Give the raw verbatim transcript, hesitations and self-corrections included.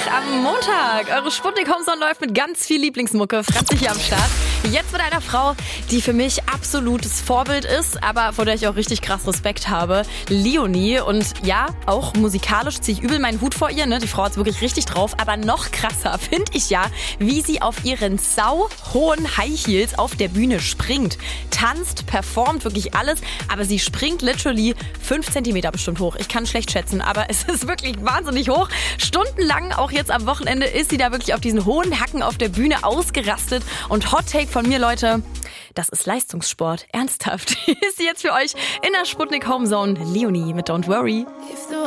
am Montag. Eure Sputnik Homezone läuft mit ganz viel Lieblingsmucke. Franzi hier am Start. Jetzt mit einer Frau, die für mich absolutes Vorbild ist, aber vor der ich auch richtig krass Respekt habe. Leonie. Und ja, auch musikalisch ziehe ich übel meinen Hut vor ihr. Ne? Die Frau hat's wirklich richtig drauf. Aber noch krasser finde ich ja, wie sie auf ihren sauhohen High Heels auf der Bühne springt. Tanzt, performt, wirklich alles. Aber sie springt literally fünf Zentimeter bestimmt hoch. Ich kann schlecht schätzen, aber es ist wirklich wahnsinnig hoch. Stundenlang, auch jetzt am Wochenende, ist sie da wirklich auf diesen hohen Hacken auf der Bühne ausgerastet. Und Hot Take von mir, Leute, das ist Leistungssport. Ernsthaft. Ist sie jetzt für euch in der Sputnik Homezone. Leonie mit Don't Worry.